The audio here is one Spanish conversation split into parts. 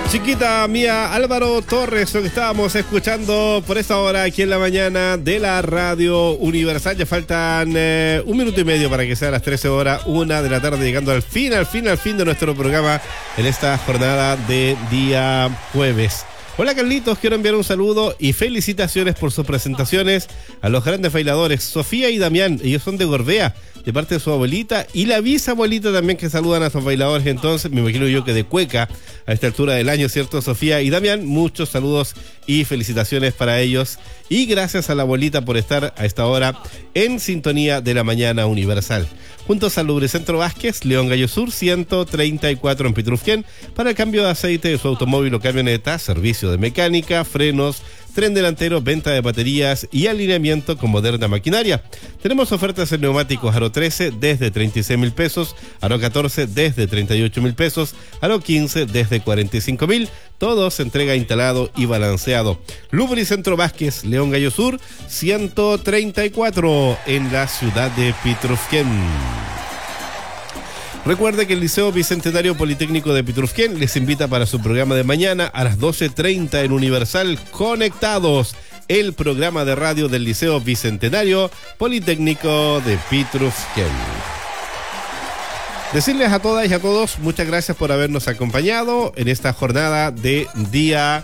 Chiquita mía, Álvaro Torres, lo que estábamos escuchando por esta hora aquí en la mañana de la Radio Universal. Ya faltan 1 minuto y medio para que sea las 13 horas, 1 de la tarde, llegando al fin de nuestro programa en esta jornada de día jueves. Hola Carlitos, quiero enviar un saludo y felicitaciones por sus presentaciones a los grandes bailadores Sofía y Damián. Ellos son de Gorbea, de parte de su abuelita y la bisabuelita también, que saludan a sus bailadores. Entonces me imagino yo que de Cueca a esta altura del año, ¿cierto? Sofía y Damián, muchos saludos y felicitaciones para ellos, y gracias a la abuelita por estar a esta hora en sintonía de la mañana universal. Juntos al Lubricentro Vázquez, León Gallo Sur 134 en Pitrufquén, para el cambio de aceite de su automóvil o camioneta, servicio de mecánica, frenos, tren delantero, venta de baterías y alineamiento con moderna maquinaria. Tenemos ofertas en neumáticos Aro 13 desde 36,000 pesos, Aro 14 desde 38,000 pesos, Aro 15 desde 45,000, todos entrega instalado y balanceado. Lubricentro Vázquez, León Gallo Sur 134 en la ciudad de Pitrufquén. Recuerde que el Liceo Bicentenario Politécnico de Pitrufquén les invita para su programa de mañana a las 12:30 en Universal Conectados, el programa de radio del Liceo Bicentenario Politécnico de Pitrufquén. Decirles a todas y a todos, muchas gracias por habernos acompañado en esta jornada de día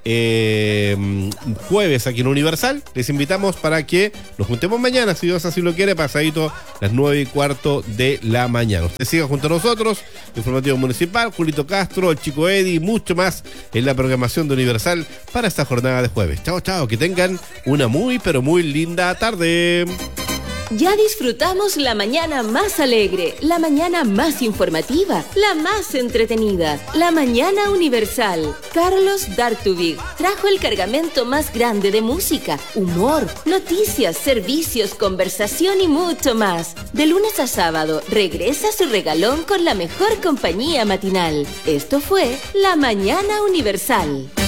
jueves aquí en Universal. Les invitamos para que nos juntemos mañana, si Dios así lo quiere, pasadito las 9:15 de la mañana. Usted siga junto a nosotros, Informativo Municipal, Julito Castro, el Chico Eddie, mucho más en la programación de Universal para esta jornada de jueves. Chao, chao, que tengan una muy, pero muy linda tarde. Ya disfrutamos la mañana más alegre, la mañana más informativa, la más entretenida, la mañana universal. Carlos Dartubig trajo el cargamento más grande de música, humor, noticias, servicios, conversación y mucho más. De lunes a sábado regresa su regalón con la mejor compañía matinal. Esto fue La Mañana Universal.